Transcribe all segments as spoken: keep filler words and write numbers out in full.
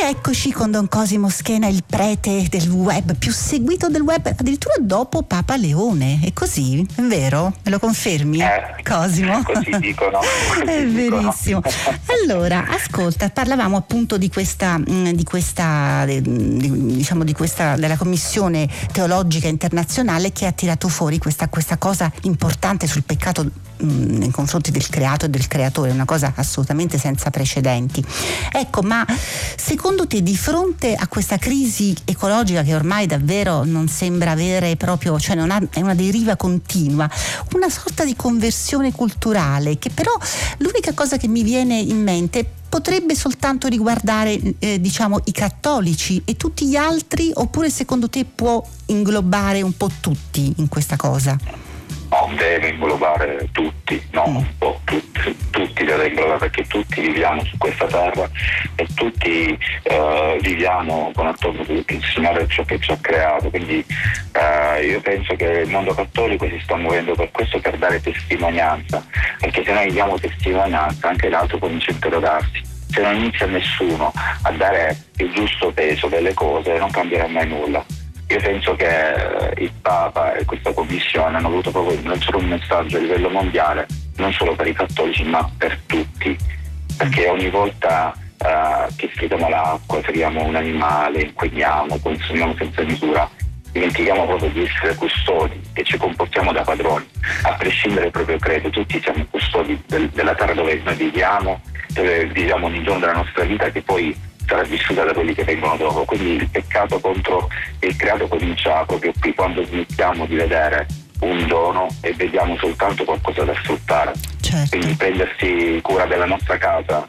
Eccoci con Don Cosimo Schena, il prete del web, più seguito del web, addirittura dopo Papa Leone. È così? È vero? Me lo confermi, eh, Cosimo? Così dicono. Così È dicono. verissimo. Allora, ascolta, parlavamo appunto di questa, di questa, diciamo di questa, della Commissione Teologica Internazionale che ha tirato fuori questa, questa cosa importante sul peccato mh, nei confronti del creato e del creatore, una cosa assolutamente senza precedenti. Ecco, ma secondo te, di fronte a questa crisi ecologica che ormai davvero non sembra avere proprio, cioè non ha, è una deriva continua, una sorta di conversione culturale che però l'unica cosa che mi viene in mente potrebbe soltanto riguardare eh, diciamo i cattolici e tutti gli altri, oppure secondo te può inglobare un po' tutti in questa cosa? No, deve inglobare tutti, no, Mm. un po' tutti, tutti deve inglobare, perché tutti viviamo su questa terra e tutti eh, viviamo con attorno il Signore ciò che ci ha creato, quindi eh, io penso che il mondo cattolico si sta muovendo per questo, per dare testimonianza, perché se noi diamo testimonianza anche l'altro comincia a interrogarsi. Se non inizia nessuno a dare il giusto peso delle cose non cambierà mai nulla. Io penso che il Papa e questa Commissione hanno voluto proprio lanciare un messaggio a livello mondiale, non solo per i cattolici ma per tutti, perché ogni volta uh, che sfridiamo l'acqua, feriamo un animale, inquiniamo, consumiamo senza misura, dimentichiamo proprio di essere custodi e ci comportiamo da padroni, a prescindere dal proprio credo. Tutti siamo custodi del, della terra dove noi viviamo, dove viviamo ogni giorno della nostra vita, che poi sarà vissuta da quelli che vengono dopo. Quindi il peccato contro il creato comincia proprio qui, quando smettiamo di vedere un dono e vediamo soltanto qualcosa da sfruttare. Certo. Quindi prendersi cura della nostra casa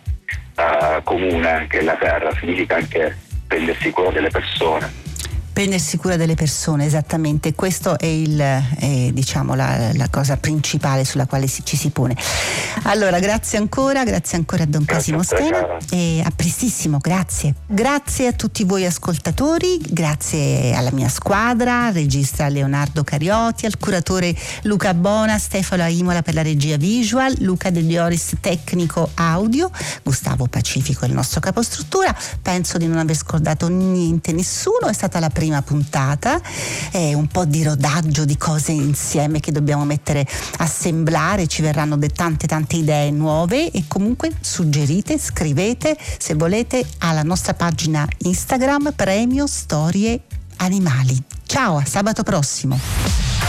uh, comune, che è la terra, significa anche prendersi cura delle persone. Prendersi cura delle persone, esattamente, questo è il è, diciamo la, la cosa principale sulla quale si, ci si pone. Allora, grazie ancora, grazie ancora a Don Cosimo Schena e a prestissimo, grazie. Grazie a tutti voi ascoltatori, grazie alla mia squadra, al regista Leonardo Carioti, al curatore Luca Bona, Stefano Aimola per la regia visual, Luca De Dioris tecnico audio, Gustavo Pacifico il nostro capostruttura. Penso di non aver scordato niente, nessuno. È stata la prima puntata, è un po' di rodaggio di cose insieme che dobbiamo mettere, assemblare, ci verranno de tante tante idee nuove e comunque suggerite, scrivete se volete alla nostra pagina Instagram Premio Storie Animali. Ciao, a sabato prossimo.